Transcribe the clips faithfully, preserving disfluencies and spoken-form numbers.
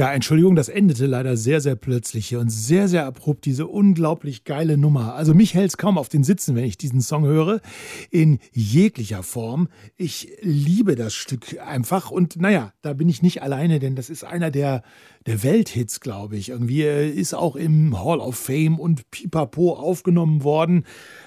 Ja, Entschuldigung, das endete leider sehr, sehr plötzlich hier und sehr, sehr abrupt, diese unglaublich geile Nummer. Also mich hält es kaum auf den Sitzen, wenn ich diesen Song höre, in jeglicher Form. Ich liebe das Stück einfach und naja, da bin ich nicht alleine, denn das ist einer der, der Welthits, glaube ich. Irgendwie ist auch im Hall of Fame und Pipapo aufgenommen worden.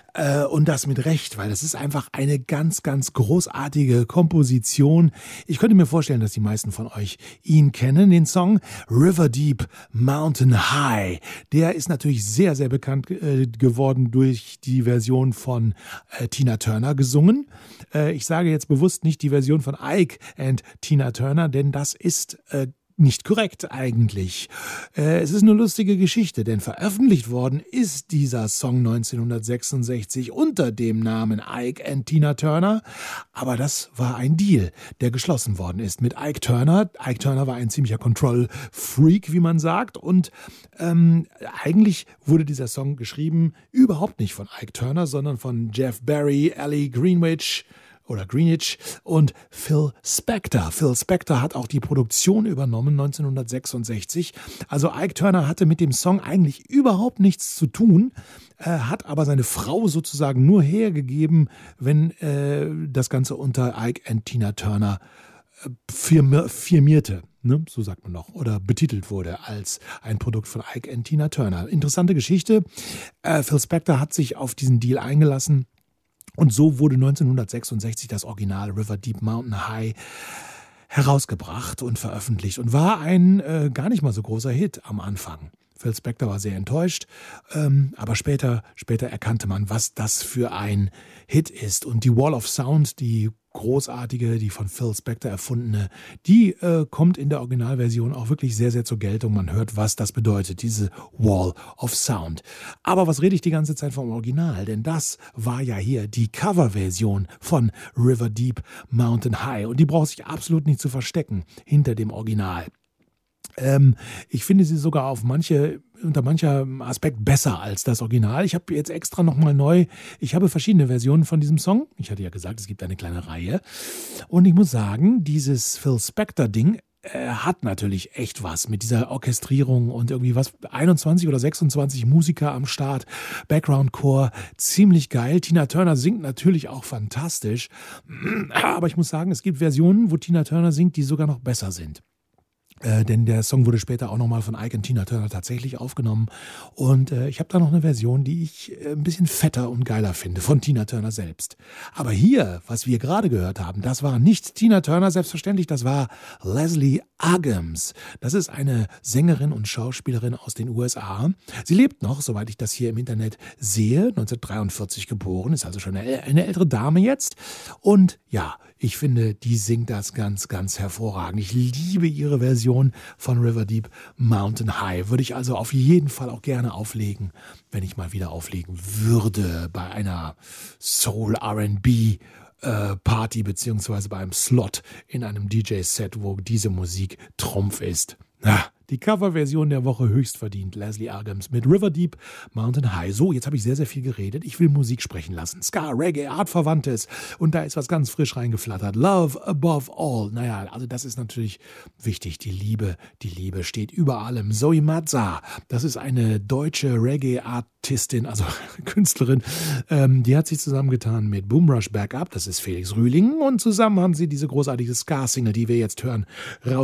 Und das mit Recht, weil das ist einfach eine ganz, ganz großartige Komposition. Ich könnte mir vorstellen, dass die meisten von euch ihn kennen, den Song River Deep Mountain High. Der ist natürlich sehr, sehr bekannt äh, geworden durch die Version von äh, Tina Turner gesungen. Äh, ich sage jetzt bewusst nicht die Version von Ike and Tina Turner, denn das ist äh, nicht korrekt eigentlich. Äh, es ist eine lustige Geschichte, denn veröffentlicht worden ist dieser Song neunzehnhundertsechsundsechzig unter dem Namen Ike and Tina Turner, aber das war ein Deal, der geschlossen worden ist mit Ike Turner. Ike Turner war ein ziemlicher Control-Freak, wie man sagt, und ähm, eigentlich wurde dieser Song geschrieben überhaupt nicht von Ike Turner, sondern von Jeff Barry, Ali Greenwich, oder Greenwich und Phil Spector. Phil Spector hat auch die Produktion übernommen neunzehnhundertsechsundsechzig. Also Ike Turner hatte mit dem Song eigentlich überhaupt nichts zu tun, äh, hat aber seine Frau sozusagen nur hergegeben, wenn äh, das Ganze unter Ike and Tina Turner äh, firm- firmierte. Ne, so sagt man noch, oder betitelt wurde als ein Produkt von Ike and Tina Turner. Interessante Geschichte. Äh, Phil Spector hat sich auf diesen Deal eingelassen. Und so wurde neunzehnhundertsechsundsechzig das Original River Deep Mountain High herausgebracht und veröffentlicht und war ein äh, gar nicht mal so großer Hit am Anfang. Phil Spector war sehr enttäuscht, ähm, aber später, später erkannte man, was das für ein Hit ist. Und die Wall of Sound, die großartige, die von Phil Spector erfundene, die äh, kommt in der Originalversion auch wirklich sehr, sehr zur Geltung. Man hört, was das bedeutet, diese Wall of Sound. Aber was rede ich die ganze Zeit vom Original? Denn das war ja hier die Coverversion von River Deep Mountain High. Und die braucht sich absolut nicht zu verstecken hinter dem Original. Ähm, ich finde sie sogar auf manche, unter mancher Aspekt besser als das Original. Ich habe jetzt extra nochmal neu, ich habe verschiedene Versionen von diesem Song. Ich hatte ja gesagt, es gibt eine kleine Reihe. Und ich muss sagen, dieses Phil Spector-Ding äh, hat natürlich echt was mit dieser Orchestrierung und irgendwie was, einundzwanzig oder sechsundzwanzig Musiker am Start, Background-Chor, ziemlich geil. Tina Turner singt natürlich auch fantastisch. Aber ich muss sagen, es gibt Versionen, wo Tina Turner singt, die sogar noch besser sind. Äh, denn der Song wurde später auch nochmal von Ike und Tina Turner tatsächlich aufgenommen. Und äh, ich habe da noch eine Version, die ich äh, ein bisschen fetter und geiler finde, von Tina Turner selbst. Aber hier, was wir gerade gehört haben, das war nicht Tina Turner, selbstverständlich, das war Leslie Uggams. Das ist eine Sängerin und Schauspielerin aus den U S A. Sie lebt noch, soweit ich das hier im Internet sehe, neunzehnhundertdreiundvierzig geboren, ist also schon eine, eine ältere Dame jetzt. Und ja, ich finde, die singt das ganz, ganz hervorragend. Ich liebe ihre Version von River Deep Mountain High. Würde ich also auf jeden Fall auch gerne auflegen, wenn ich mal wieder auflegen würde bei einer Soul-R and B äh, Party beziehungsweise bei einem Slot in einem D J-Set, wo diese Musik Trumpf ist. Ah, die Coverversion der Woche höchst verdient. Leslie Uggams mit River Deep Mountain High. So, jetzt habe ich sehr, sehr viel geredet. Ich will Musik sprechen lassen. Ska, Reggae, Artverwandtes. Und da ist was ganz frisch reingeflattert. Love above all. Naja, also das ist natürlich wichtig. Die Liebe, die Liebe steht über allem. Zoe Mazza, das ist eine deutsche Reggae-Artistin, also Künstlerin. Ähm, die hat sich zusammengetan mit Boomrush Backup. Das ist Felix Rühling. Und zusammen haben sie diese großartige Ska-Single, die wir jetzt hören, raus